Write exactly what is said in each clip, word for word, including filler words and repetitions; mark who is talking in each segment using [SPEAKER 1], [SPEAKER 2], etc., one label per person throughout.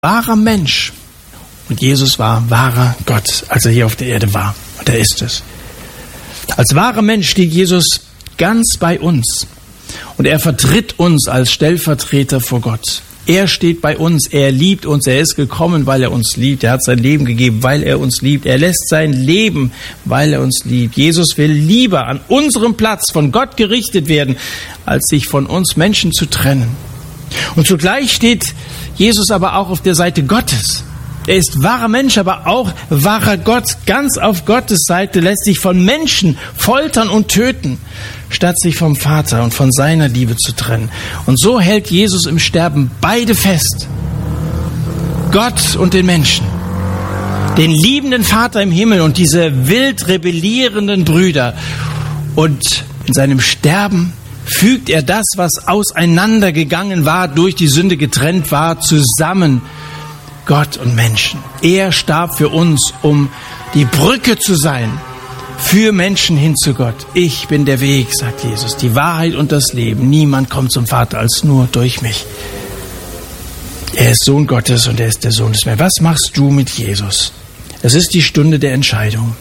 [SPEAKER 1] wahrer Mensch. Und Jesus war wahrer Gott, als er hier auf der Erde war. Und er ist es. Als wahrer Mensch steht Jesus ganz bei uns. Und er vertritt uns als Stellvertreter vor Gott. Er steht bei uns, er liebt uns, er ist gekommen, weil er uns liebt. Er hat sein Leben gegeben, weil er uns liebt. Er lässt sein Leben, weil er uns liebt. Jesus will lieber an unserem Platz von Gott gerichtet werden, als sich von uns Menschen zu trennen. Und zugleich steht Jesus aber auch auf der Seite Gottes. Er ist wahrer Mensch, aber auch wahrer Gott. Ganz auf Gottes Seite lässt sich von Menschen foltern und töten, statt sich vom Vater und von seiner Liebe zu trennen. Und so hält Jesus im Sterben beide fest. Gott und den Menschen. Den liebenden Vater im Himmel und diese wild rebellierenden Brüder. Und in seinem Sterben fügt er das, was auseinandergegangen war, durch die Sünde getrennt war, zusammen. Gott und Menschen. Er starb für uns, um die Brücke zu sein, für Menschen hin zu Gott. Ich bin der Weg, sagt Jesus, die Wahrheit und das Leben. Niemand kommt zum Vater als nur durch mich. Er ist Sohn Gottes und er ist der Sohn des Menschen. Was machst du mit Jesus? Es ist die Stunde der Entscheidung.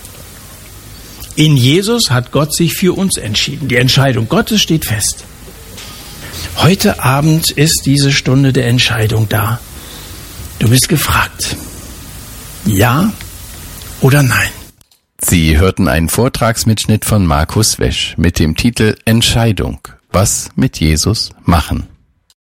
[SPEAKER 1] In Jesus hat Gott sich für uns entschieden. Die Entscheidung Gottes steht fest. Heute Abend ist diese Stunde der Entscheidung da. Du bist gefragt. Ja oder nein?
[SPEAKER 2] Sie hörten einen Vortragsmitschnitt von Markus Wesch mit dem Titel Entscheidung. Was mit Jesus machen?